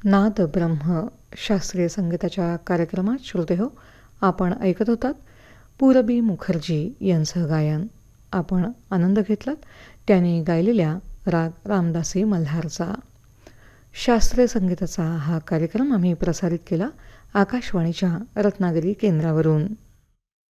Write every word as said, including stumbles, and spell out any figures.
नाद ब्रह्म शास्त्रीय संगीताच्या कार्यक्रमात श्रोते हो, आपण ऐकत होतात पूरबी मुखर्जी यांचं गायन. आपण आनंद घेतलात त्यांनी गायलेल्या राग रामदासी मल्हारचा. शास्त्रीय संगीताचा हा कार्यक्रम आम्ही प्रसारित केला आकाशवाणीच्या रत्नागिरी केंद्रावरून.